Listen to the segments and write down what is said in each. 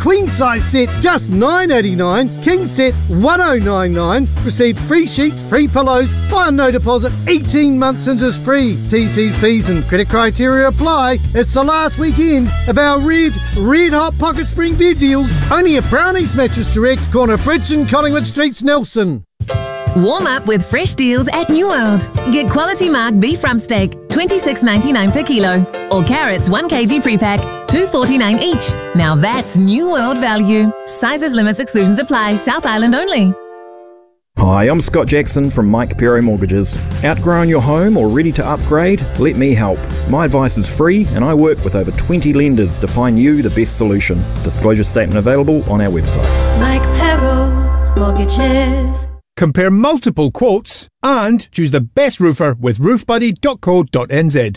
Queen size set just $9.89. King set $10.99. Receive free sheets, free pillows, buy on no deposit, 18 months interest free. TC's fees and credit criteria apply. It's the last weekend of our red hot pocket spring bed deals. Only at Brownies Mattress Direct, corner Bridge and Collingwood Streets, Nelson. Warm up with fresh deals at New World. Get quality mark beef rump steak, $26.99 per kilo. Or carrots 1 kg free pack, $2.49 each. Now that's New World value. Sizes, limits, exclusions apply. South Island only. Hi, I'm Scott Jackson from Mike Pero Mortgages. Outgrown your home or ready to upgrade? Let me help. My advice is free and I work with over 20 lenders to find you the best solution. Disclosure statement available on our website. Mike Pero Mortgages. Compare multiple quotes and choose the best roofer with roofbuddy.co.nz.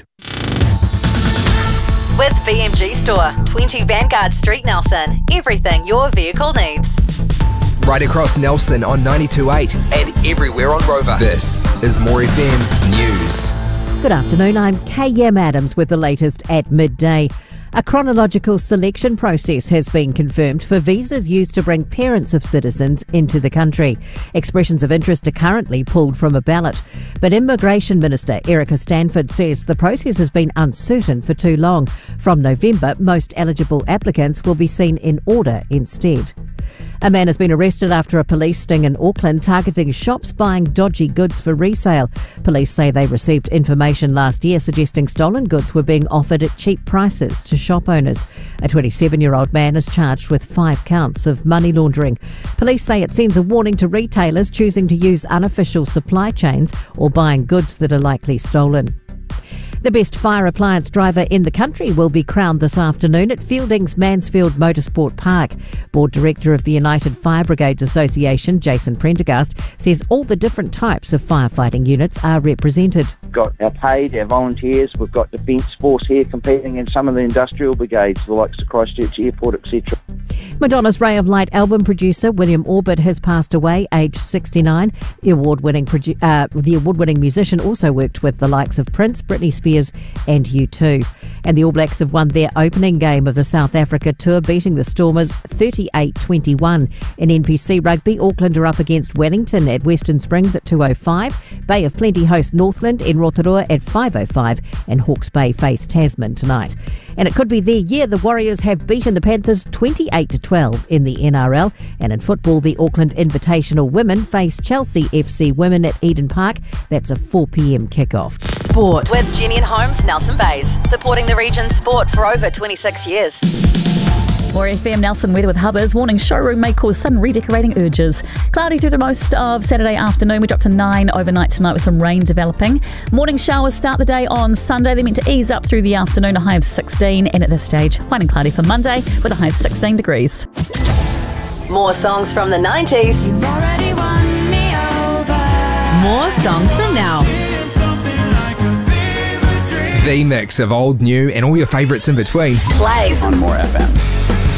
With BMG Store, 20 Vanguard Street, Nelson. Everything your vehicle needs. Right across Nelson on 92.8 and everywhere on Rover. This is More FM News. Good afternoon, I'm KM Adams with the latest at midday. A chronological selection process has been confirmed for visas used to bring parents of citizens into the country. Expressions of interest are currently pulled from a ballot. But Immigration Minister Erica Stanford says the process has been uncertain for too long. From November, most eligible applicants will be seen in order instead. A man has been arrested after a police sting in Auckland targeting shops buying dodgy goods for resale. Police say they received information last year suggesting stolen goods were being offered at cheap prices to shop owners. A 27-year-old man is charged with 5 counts of money laundering. Police say it sends a warning to retailers choosing to use unofficial supply chains or buying goods that are likely stolen. The best fire appliance driver in the country will be crowned this afternoon at Fielding's Mansfield Motorsport Park. Board Director of the United Fire Brigades Association, Jason Prendergast, says all the different types of firefighting units are represented. We've got our paid, our volunteers, we've got Defence Force here competing in some of the industrial brigades, the likes of Christchurch Airport, etc. Madonna's Ray of Light album producer William Orbit has passed away, aged 69. The award-winning musician also worked with the likes of Prince, Britney Spears and U2. And the All Blacks have won their opening game of the South Africa tour, beating the Stormers 38-21. In NPC Rugby, Auckland are up against Wellington at Western Springs at 2:05. Bay of Plenty host Northland in Rotorua at 5:05. And Hawke's Bay face Tasman tonight. And it could be their year. The Warriors have beaten the Panthers 28-12 in the NRL. And in football, the Auckland Invitational women face Chelsea FC women at Eden Park. That's a 4 p.m. kickoff. Sport with Jenny and Holmes, Nelson Bays, supporting the region's sport for over 26 years. More FM Nelson weather with Hubbers. Warning showroom may cause sudden redecorating urges. Cloudy through the most of Saturday afternoon. We drop to 9 overnight tonight with some rain developing. Morning showers start the day on Sunday. They're meant to ease up through the afternoon, a high of 16. And at this stage, finding cloudy for Monday with a high of 16 degrees. More songs from the 90s. You've already won me over. More songs from now. The mix of old, new and all your favourites in between. Plays on More FM.